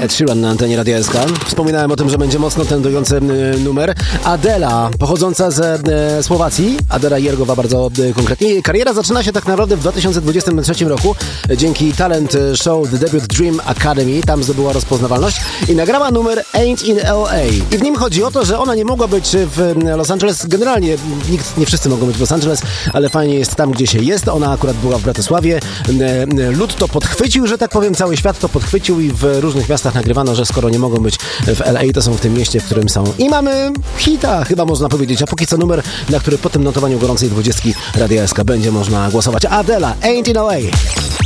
Ed Sheeran na antenie Radia SK. Wspominałem o tym, że będzie mocno tendujący numer. Adela, pochodząca ze Słowacji. Adela Jergowa bardzo konkretnie. Kariera zaczyna się tak naprawdę w 2023 roku dzięki talent show The Debut Dream Academy. Tam zdobyła rozpoznawalność i nagrała numer Ain't in LA. I w nim chodzi o to, że ona nie mogła być w Los Angeles. Generalnie nie wszyscy mogą być w Los Angeles, ale fajnie jest tam, gdzie się jest. Ona akurat była w Bratysławie. Lud to podchwycił, że tak powiem, cały świat to podchwycił i w różnych miastach nagrywano, że skoro nie mogą być w LA, to są w tym mieście, w którym są. I mamy hita, chyba można powiedzieć. A póki co numer, na który po tym notowaniu gorącej 20 Radia SK będzie można głosować. Adela, Ain't in LA.